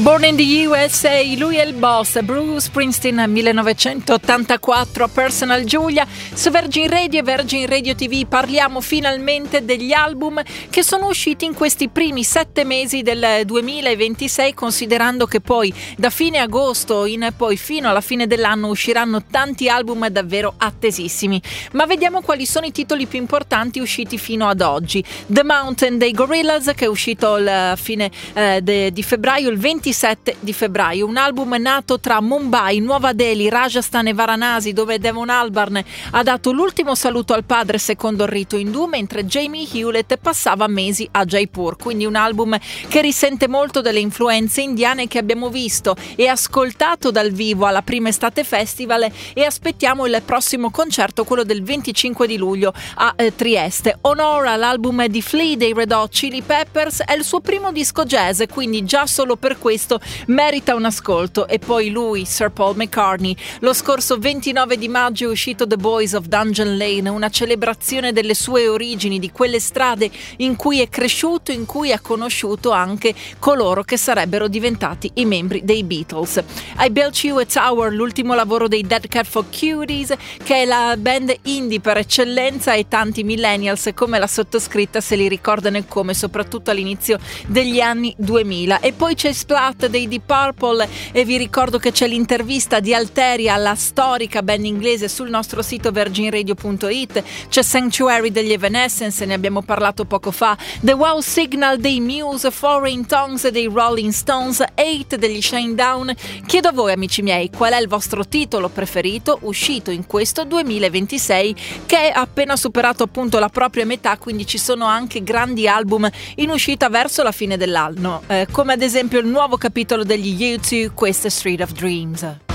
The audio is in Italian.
Born in the USA, lui è il boss, Bruce Springsteen, 1984, Personal Julia. Su Virgin Radio e Virgin Radio TV parliamo finalmente degli album che sono usciti in questi primi 7 mesi del 2026, considerando che poi da fine agosto in poi fino alla fine dell'anno usciranno tanti album davvero attesissimi. Ma vediamo quali sono i titoli più importanti usciti fino ad oggi. The Mountain dei Gorillaz, che è uscito alla fine di febbraio, il 27 di febbraio, un album nato tra Mumbai, Nuova Delhi, Rajasthan e Varanasi, dove Damon Albarn ha dato l'ultimo saluto al padre secondo il rito indù, mentre Jamie Hewlett passava mesi a Jaipur. Quindi un album che risente molto delle influenze indiane che abbiamo visto e ascoltato dal vivo alla Prima Estate Festival, e aspettiamo il prossimo concerto, quello del 25 di luglio a Trieste. Honora, l'album di Flea dei Red Hot Chili Peppers, è il suo primo disco jazz, quindi già solo per questo merita un ascolto. E poi lui, Sir Paul McCartney, lo scorso 29 di maggio è uscito The Boys of Dungeon Lane, una celebrazione delle sue origini, di quelle strade in cui è cresciuto, in cui ha conosciuto anche coloro che sarebbero diventati i membri dei Beatles. I Built You a Tower, l'ultimo lavoro dei Dead Cat for Cuties, che è la band indie per eccellenza, e tanti millennials come la sottoscritta se li ricordano e come, soprattutto all'inizio degli anni 2000. E poi c'è Splat dei Deep Purple, e vi ricordo che c'è l'intervista di Alteria, la storica band inglese, sul nostro sito virginradio.it. C'è Sanctuary degli Evanescence, ne abbiamo parlato poco fa. The Wow Signal dei Muse, Foreign Tongues dei Rolling Stones, 8 degli Shinedown. Chiedo a voi, amici miei, qual è il vostro titolo preferito uscito in questo 2026, che è appena superato appunto la propria metà, quindi ci sono anche grandi album in uscita verso la fine dell'anno, come ad esempio il nuovo capitolo degli U2, questa è Street of Dreams.